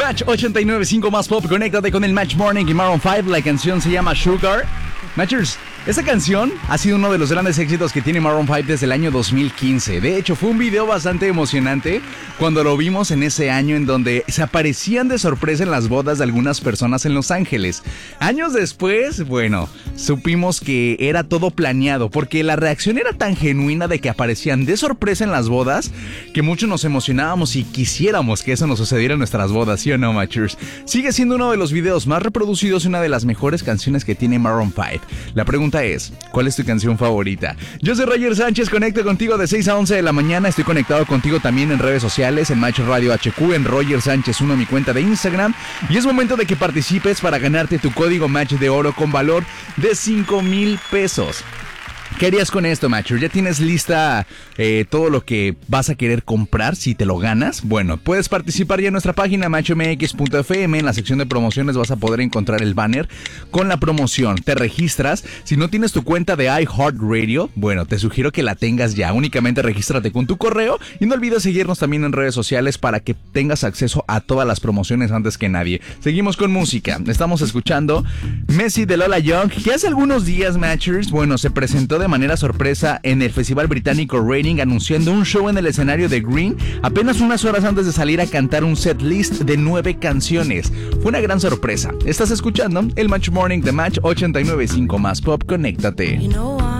Match 89.5 más pop. Conéctate con el Match Morning y Maroon 5. La canción se llama Sugar. Matchers, esta canción ha sido uno de los grandes éxitos que tiene Maroon 5 desde el año 2015. De hecho, fue un video bastante emocionante cuando lo vimos en ese año, en donde se aparecían de sorpresa en las bodas de algunas personas en Los Ángeles. Años después, bueno, supimos que era todo planeado, porque la reacción era tan genuina de que aparecían de sorpresa en las bodas, que muchos nos emocionábamos y quisiéramos que eso nos sucediera en nuestras bodas, ¿sí o no, Matchers? Sigue siendo uno de los videos más reproducidos y una de las mejores canciones que tiene Maroon 5. La pregunta es, ¿cuál es tu canción favorita? Yo soy Roger Sánchez, conecto contigo de 6 a 11 de la mañana. Estoy conectado contigo también en redes sociales, en Match Radio HQ, en Roger Sánchez 1, mi cuenta de Instagram. Y es momento de que participes para ganarte tu código Match de oro con valor de 5,000 pesos. ¿Qué harías con esto, Matcher? ¿Ya tienes lista todo lo que vas a querer comprar si te lo ganas? Bueno, puedes participar ya en nuestra página matchmx.fm. En la sección de promociones vas a poder encontrar el banner con la promoción. Te registras. Si no tienes tu cuenta de iHeartRadio, bueno, te sugiero que la tengas ya. Únicamente regístrate con tu correo y no olvides seguirnos también en redes sociales para que tengas acceso a todas las promociones antes que nadie. Seguimos con música. Estamos escuchando Messi de Lola Young, que hace algunos días, Matchers, bueno, se presentó de manera sorpresa en el festival británico Reading, anunciando un show en el escenario de Green apenas unas horas antes de salir a cantar un set list de 9 canciones. Fue una gran sorpresa. Estás escuchando el Match Morning de Match 89.5 más pop. Conéctate.